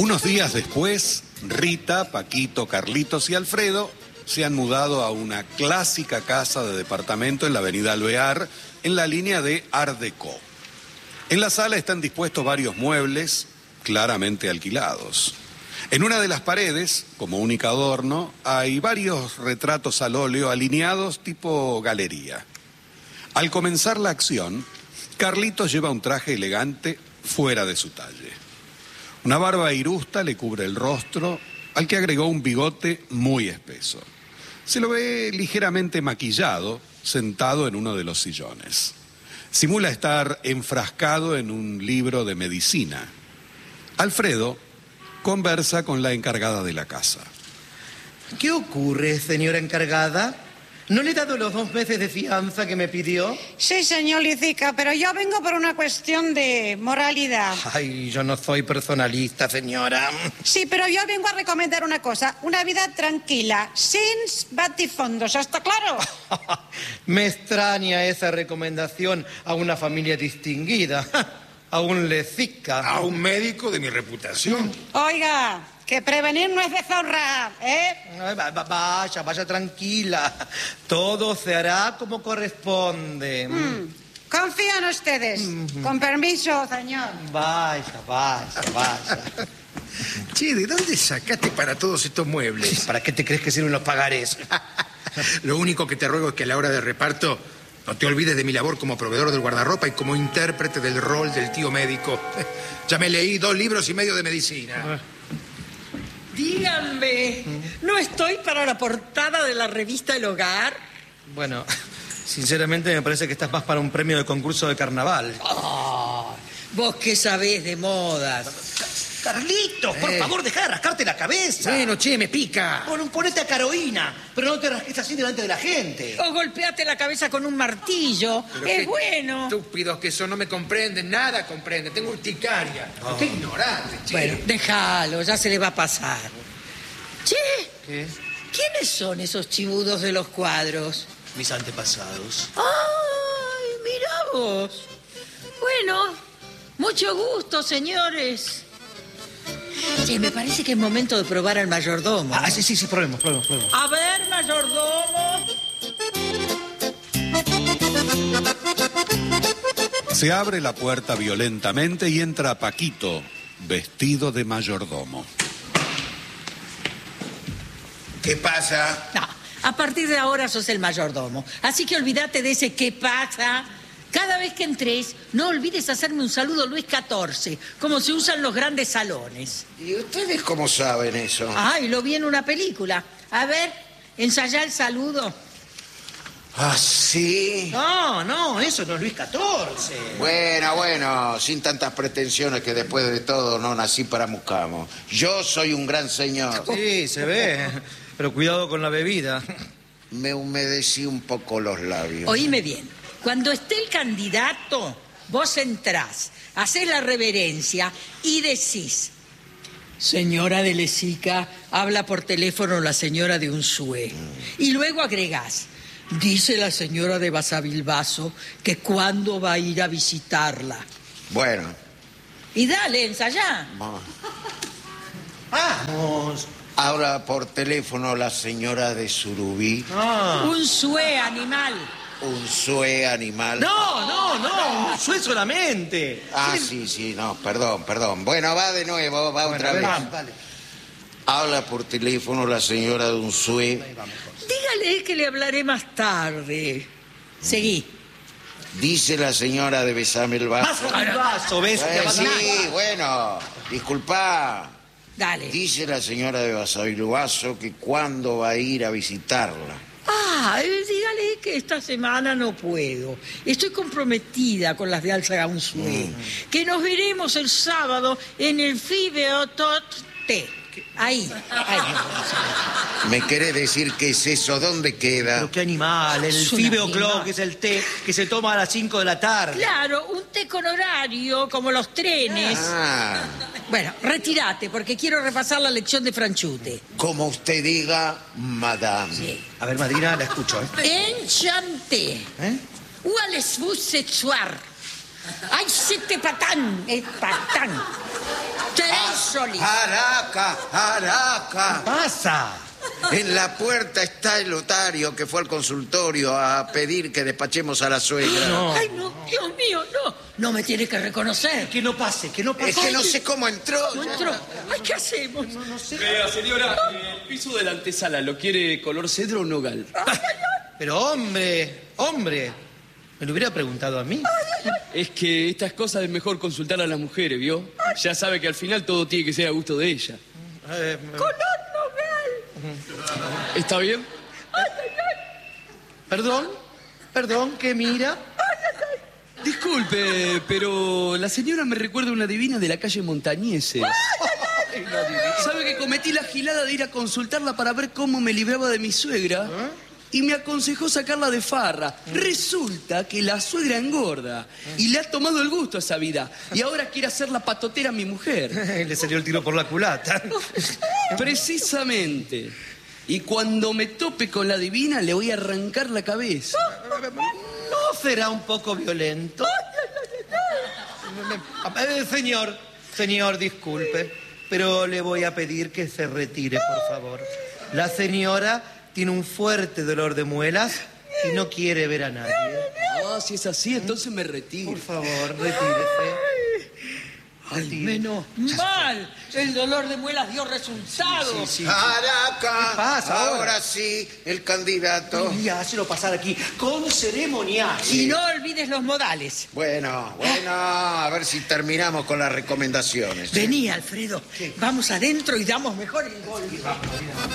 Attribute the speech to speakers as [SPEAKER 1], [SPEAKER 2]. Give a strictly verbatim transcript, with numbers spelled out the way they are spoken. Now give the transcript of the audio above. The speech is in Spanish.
[SPEAKER 1] Unos días después, Rita, Paquito, Carlitos y Alfredo se han mudado a una clásica casa de departamento en la avenida Alvear, en la línea de Art Deco. En la sala están dispuestos varios muebles, claramente alquilados. En una de las paredes, como único adorno, hay varios retratos al óleo alineados tipo galería. Al comenzar la acción, Carlitos lleva un traje elegante fuera de su talle. Una barba irusta le cubre el rostro, al que agregó un bigote muy espeso. Se lo ve ligeramente maquillado, sentado en uno de los sillones. Simula estar enfrascado en un libro de medicina. Alfredo conversa con la encargada de la casa.
[SPEAKER 2] ¿Qué ocurre, señora encargada? ¿No le he dado los dos meses de fianza que me pidió?
[SPEAKER 3] Sí, señor Licica, pero yo vengo por una cuestión de moralidad.
[SPEAKER 2] Ay, yo no soy personalista, señora.
[SPEAKER 3] Sí, pero yo vengo a recomendar una cosa, una vida tranquila, sin batifondos, ¿está claro?
[SPEAKER 2] Me extraña esa recomendación a una familia distinguida, a un Licica.
[SPEAKER 4] A un médico de mi reputación.
[SPEAKER 3] Oiga, que prevenir no es deshonra, ¿eh?
[SPEAKER 2] Ay, va- va- Vaya, vaya tranquila. Todo se hará como corresponde.
[SPEAKER 3] Mm, confían ustedes. Mm-hmm. Con permiso, señor.
[SPEAKER 2] Vaya, vaya, vaya.
[SPEAKER 4] Che, ¿de dónde sacaste para todos estos muebles?
[SPEAKER 2] ¿Para qué te crees que sirven los pagarés?
[SPEAKER 4] Lo único que te ruego es que a la hora de reparto no te olvides de mi labor como proveedor del guardarropa y como intérprete del rol del tío médico. Ya me leí dos libros y medio de medicina.
[SPEAKER 5] Díganme, ¿no estoy para la portada de la revista El Hogar?
[SPEAKER 2] Bueno, sinceramente me parece que estás más para un premio de concurso de carnaval.
[SPEAKER 5] Oh, vos qué sabés de modas.
[SPEAKER 2] Carlitos, por
[SPEAKER 4] Eh.
[SPEAKER 2] favor, deja de rascarte la cabeza.
[SPEAKER 4] Bueno, che, me pica.
[SPEAKER 2] Pon- ponete a Carolina, pero no te rasques así delante de la gente.
[SPEAKER 5] O golpeate la cabeza con un martillo.
[SPEAKER 4] Pero
[SPEAKER 5] Es
[SPEAKER 4] qué
[SPEAKER 5] bueno.
[SPEAKER 4] Estúpidos que son, no me comprenden, nada comprenden. Tengo urticaria. Qué ignorante, che.
[SPEAKER 5] Bueno, déjalo, ya se le va a pasar. Che,
[SPEAKER 2] ¿Qué?
[SPEAKER 5] ¿quiénes son esos chibudos de los cuadros?
[SPEAKER 2] Mis antepasados.
[SPEAKER 5] ¡Ay, mira vos! Bueno, mucho gusto, señores. Sí, me parece que es momento de probar al mayordomo.
[SPEAKER 2] Ah, sí, sí, sí, probemos, probemos, probemos.
[SPEAKER 5] A ver, mayordomo.
[SPEAKER 1] Se abre la puerta violentamente y entra Paquito, vestido de mayordomo.
[SPEAKER 4] ¿Qué pasa?
[SPEAKER 5] No, a partir de ahora sos el mayordomo. Así que olvídate de ese qué pasa. Cada vez que entres, no olvides hacerme un saludo Luis catorce, como se usan los grandes salones.
[SPEAKER 6] ¿Y ustedes cómo saben eso?
[SPEAKER 5] Ay, lo vi en una película. A ver, ensayá el saludo.
[SPEAKER 6] ¿Ah, sí?
[SPEAKER 2] No, no, eso no es Luis catorce.
[SPEAKER 6] Bueno, bueno, sin tantas pretensiones que después de todo no nací para Mucamo. Yo soy un gran señor.
[SPEAKER 2] Sí, se ve, pero cuidado con la bebida.
[SPEAKER 6] Me humedecí un poco los labios.
[SPEAKER 5] Oíme bien. Cuando esté el candidato, vos entrás, hacés la reverencia y decís: señora de Lecica, habla por teléfono la señora de Unzué. Y luego agregás: dice la señora de Basavilbaso que cuándo va a ir a visitarla.
[SPEAKER 6] Bueno.
[SPEAKER 5] Y dale, ensayá.
[SPEAKER 2] Vamos.
[SPEAKER 6] Habla por teléfono la señora de Surubí.
[SPEAKER 2] Ah.
[SPEAKER 5] Unzué, animal.
[SPEAKER 6] Unzué animal.
[SPEAKER 2] No, no, no, Unzué solamente.
[SPEAKER 6] Ah, sí, sí, no, perdón, perdón. Bueno, va de nuevo, va
[SPEAKER 2] Bueno,
[SPEAKER 6] otra
[SPEAKER 2] a ver,
[SPEAKER 6] vez.
[SPEAKER 2] vamos, dale.
[SPEAKER 6] Habla por teléfono la señora de Unzué.
[SPEAKER 5] Dígale que le hablaré más tarde. Seguí.
[SPEAKER 6] Dice la señora de Besame el vaso.
[SPEAKER 2] Vaso, el vaso, ¿ves?
[SPEAKER 6] Eh,
[SPEAKER 2] Ya va-
[SPEAKER 6] sí, bueno, disculpa.
[SPEAKER 5] Dale.
[SPEAKER 6] Dice la señora de Basavilbaso que cuándo va a ir a visitarla.
[SPEAKER 5] Ah, eh, dígale que esta semana no puedo. Estoy comprometida con las de Alza Unzué. Que nos veremos el sábado en el Fibeotote. Ahí, ahí.
[SPEAKER 6] ¿Me querés decir qué es eso? ¿Dónde queda?
[SPEAKER 2] Pero qué animal, el
[SPEAKER 5] Es un
[SPEAKER 2] Fibe
[SPEAKER 5] animal.
[SPEAKER 2] O'Clock, que es el té que se toma a las cinco de la tarde.
[SPEAKER 5] Claro, un té con horario, como los trenes.
[SPEAKER 6] Ah,
[SPEAKER 5] Bueno, retírate, porque quiero repasar la lección de Franchute.
[SPEAKER 6] como usted diga, madame.
[SPEAKER 5] Sí.
[SPEAKER 2] A ver, Madrina, la escucho, ¿eh?
[SPEAKER 5] Enchanté.
[SPEAKER 2] ¿Eh?
[SPEAKER 5] Où allez-vous ce soir? Ay, c'était patán, es patán. Tres Solís.
[SPEAKER 6] Araca, Araca.
[SPEAKER 2] Pasa.
[SPEAKER 6] En la puerta está el otario que fue al consultorio a pedir que despachemos a la suegra.
[SPEAKER 2] No.
[SPEAKER 5] Ay, no, Dios mío, no. No me tiene que reconocer.
[SPEAKER 2] Que no pase, que no pase.
[SPEAKER 6] Es que no sé cómo entró.
[SPEAKER 5] No entró. Ay, ¿qué hacemos?
[SPEAKER 2] No, no sé.
[SPEAKER 7] Vea, señora, el piso de la antesala, ¿lo quiere color cedro o nogal?
[SPEAKER 2] Pero hombre, hombre, me lo hubiera preguntado a mí.
[SPEAKER 7] Es que estas cosas es mejor consultar a las mujeres, ¿vio? Ya sabe que al final todo tiene que ser a gusto de ella.
[SPEAKER 2] Eh,
[SPEAKER 5] Color nogal.
[SPEAKER 7] ¿Está bien?
[SPEAKER 2] Perdón, perdón, ¿qué mira?
[SPEAKER 7] Disculpe, pero la señora me recuerda a una divina de la calle Montañeses. ¿Sabe que cometí la gilada de ir a consultarla para ver cómo me libraba de mi suegra? Y me aconsejó sacarla de farra. Resulta que la suegra engorda y le ha tomado el gusto a esa vida. Y ahora quiere hacer la patotera a mi mujer.
[SPEAKER 2] Le salió el tiro por la culata.
[SPEAKER 7] Precisamente. Y cuando me tope con la divina, le voy a arrancar la cabeza.
[SPEAKER 2] ¿No será un poco violento? Eh, señor, señor, disculpe, pero le voy a pedir que se retire, por favor. La señora tiene un fuerte dolor de muelas y no quiere ver a nadie.
[SPEAKER 7] Ah, si es así, entonces me retiro.
[SPEAKER 2] Por favor, retírese.
[SPEAKER 5] Ay, menos mal. El dolor de muelas dio resultado.
[SPEAKER 2] Sí, sí.
[SPEAKER 6] Araca.
[SPEAKER 2] ¿Qué pasa ahora?
[SPEAKER 6] Ahora sí, el candidato.
[SPEAKER 2] Y hácelo pasar aquí con ceremonial.
[SPEAKER 5] Y no olvides los modales.
[SPEAKER 6] Bueno, bueno, a ver si terminamos con las recomendaciones.
[SPEAKER 5] Vení, Alfredo. Vamos adentro y damos mejor el gol.